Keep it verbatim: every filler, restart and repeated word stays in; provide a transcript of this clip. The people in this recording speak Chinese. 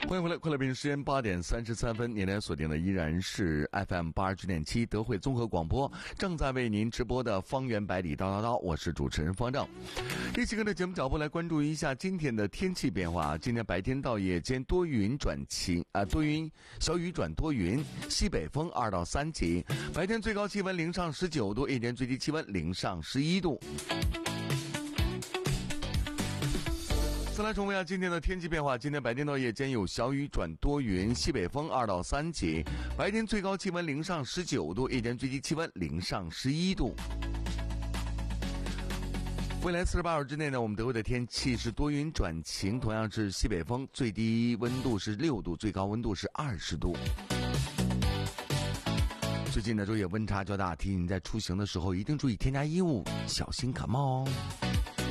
欢迎回来，快乐北京时间八点三十三分，您来锁定的依然是 F M 八十九点七德惠综合广播，正在为您直播的方圆百里叨叨叨，我是主持人方正。一起跟着节目脚步来关注一下今天的天气变化。今天白天到夜间多云转晴啊、呃，多云小雨转多云，西北风二到三级，白天最高气温零上十九度，夜间最低气温零上十一度。再来重温一下今天的天气变化。今天白天到夜间有小雨转多云，西北风二到三级，白天最高气温零上十九度，夜间最低气温零上十一度。未来四十八小时之内呢，我们德惠的天气是多云转晴，同样是西北风，最低温度是六度，最高温度是二十度。最近的昼夜温差较大，提醒您在出行的时候一定注意添加衣物，小心感冒哦。